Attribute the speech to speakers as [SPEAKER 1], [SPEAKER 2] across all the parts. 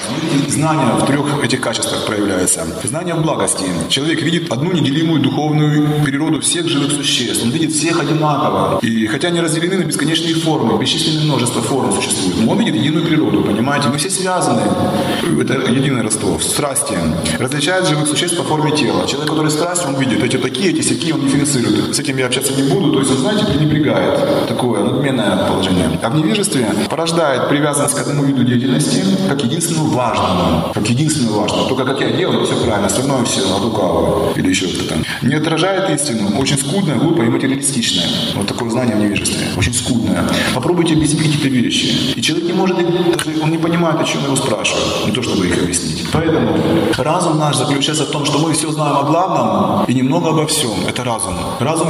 [SPEAKER 1] Смотрите, знание в 3 этих качествах проявляется. Знание в благости. Человек видит одну неделимую духовную природу всех живых существ. Он видит всех одинаково. И хотя они разделены на бесконечные формы, бесчисленное множество форм существует, но он видит единую природу, понимаете? Мы все связаны. Это единое родство. Страсти. Различает живых существ по форме тела. Человек, который страсть, он видит эти такие, эти сякие, он дифференцирует. С этим я общаться не буду. То есть он, знаете, пренебрегает. Такое надменное положение. А в невежестве порождает привязанность к одному виду деятельности, как единственному важному. Как единственному важному. Только как я делаю, все правильно, остальное все от лукавого. Или еще что-то. Не отражает истину. Очень скудное, глупое и материалистичное. Вот такое знание в невежестве. Очень скудное. Попробуйте объяснить какие-то вещи. И человек не может, даже он не понимает, о чем его спрашивают. Не то, чтобы их объяснить. Поэтому разум наш заключается в том, что мы все знаем о главном и немного обо всем. Это разум. Разум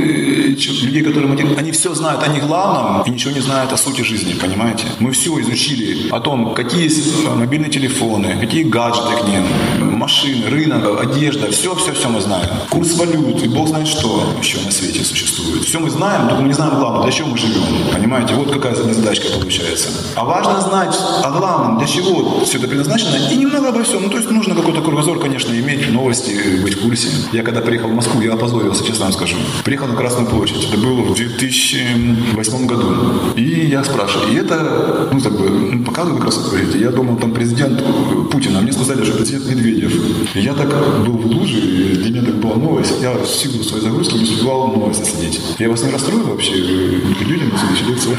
[SPEAKER 1] людей, которые они все знают о не главном и ничего не знают о сути жизни, понимаете? Мы все изучили о том, какие есть мобильные телефоны, какие гаджеты к ним, машины, рынок, одежда, все мы знаем. Курс валют, и Бог знает, что еще на свете существует. Все мы знаем, только мы не знаем главное, для чего мы живем, понимаете? Вот какая задачка получается. А важно знать о главном, для чего все это предназначено, и немного обо всем. Ну, то есть нужно какой-то кругозор, конечно, иметь, новости, быть в курсе. Я когда приехал в Москву, я опозорился, честно вам скажу. Приехал на Красную площадь. Это было в 2008 году. И я спрашиваю, и это, показывают на Красную площадь. Я думал, там президент Путин, а мне сказали, что президент Медведев. И я так был в луже, и для меня так была новость. Я в силу своей загрузки не успевал новости следить. Я вас не расстрою вообще? Вы люди на следующий лекции.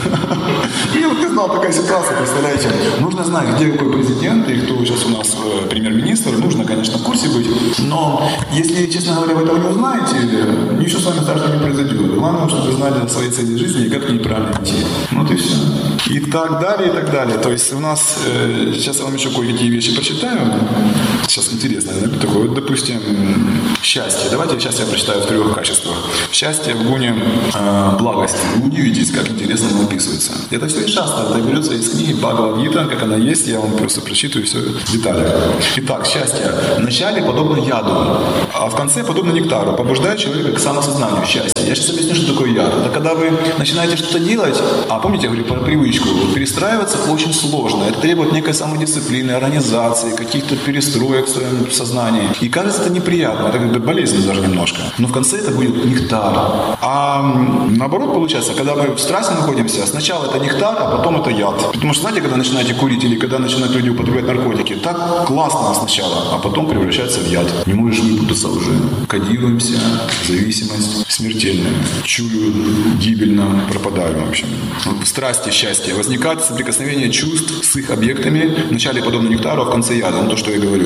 [SPEAKER 1] Я вот не знал, такая ситуация, представляете. Нужно знать, где какой президент и кто сейчас у нас премьер-министр. Нужно, конечно, в курсе быть. Но если, честно говоря, вы этого не узнаете, ничего с вами страшного не произойдет. Главное, чтобы вы знали свои цели жизни и как к ней правильно идти. Вот и все. И так далее, и так далее. То есть у нас, сейчас я вам еще кое-какие вещи прочитаю. Сейчас интересно, такое, вот, допустим, счастье. Давайте счастье я прочитаю в 3 качествах. Счастье в гуне благости. Вы удивитесь, как интересно оно описывается. Это все часто, это берется из книги Бхагавад-гита, как она есть, я вам просто прочитаю все в деталях. Итак, счастье вначале подобно яду, а в конце подобно нектару, побуждает человека к самосознанию счастья. Я сейчас объясню, что такое яд. Это когда вы начинаете что-то делать, а помните, я говорю про привычку, перестраиваться очень сложно. Это требует некой самодисциплины, организации, каких-то перестроек в своем сознании. И кажется, это неприятно, это как бы болезненно даже немножко. Но в конце это будет нектар. А наоборот получается, когда мы в страсти находимся, сначала это нектар, а потом это яд. Потому что, знаете, когда начинаете курить или когда начинают люди употреблять наркотики, так классно сначала, а потом превращается в яд. Не можешь выпутаться уже. Кодируемся, зависимость смертельная. Чую, гибельно, пропадаю, в общем. Вот страсти, счастье. Возникает соприкосновение чувств с их объектами, вначале подобно нектару, а в конце яда. Ну, то, что я говорю.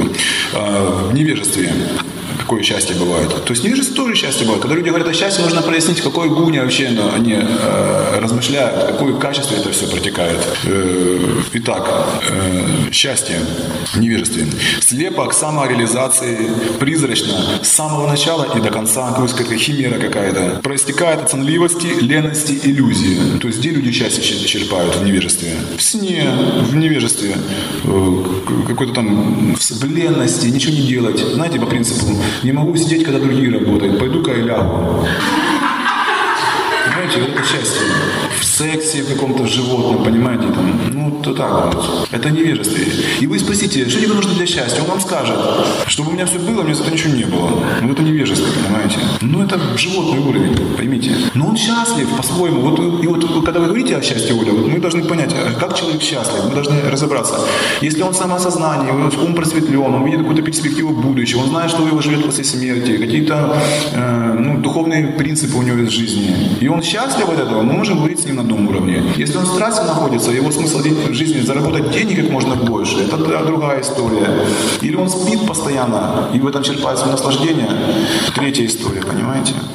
[SPEAKER 1] В невежестве какое счастье бывает. То есть невежество тоже счастье бывает. Когда люди говорят о счастье, нужно прояснить, в какой гуне вообще они размышляют, в какое качество это все протекает. Итак, счастье в невежестве. Слепо к самореализации, призрачно, с самого начала и до конца, то есть какая-то химера какая-то. Проистекает от сонливости, лености, иллюзии. То есть где люди счастье черпают в невежестве? В сне, в невежестве, какой-то там в ленности, ничего не делать. Знаете, по принципу, не могу сидеть, когда другие работают. Пойду-ка и лягу. Понимаете, это счастье. В сексе, в каком-то животном, понимаете, там, ну, то так вот. Это невежество. И вы спросите, что тебе нужно для счастья? Он вам скажет, чтобы у меня все было, у меня зато ничего не было. Ну, это невежество, понимаете. Ну, это животный уровень, поймите. Но он счастлив по-своему. И вот когда вы говорите о счастье, Оля, вот мы должны понять, как человек счастлив. Мы должны разобраться. Если он самоосознание, ум просветлен, он видит какую-то перспективу будущего, он знает, что его живет после смерти, какие-то духовные принципы у него есть в жизни. И он счастлив от этого, мы можем говорить с ним на одном уровне. Если он в страсти находится, его смысл в жизни заработать денег как можно больше, это другая история. Или он спит постоянно и в этом черпает свое наслаждение, третья история, понимаете?